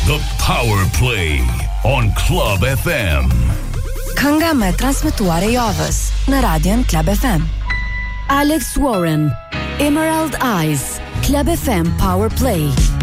The Power Play on Club FM. Kënga me transmetuar e javës në Radion Club FM. Alex Warren, Emerald Eyes, Club FM Power Play.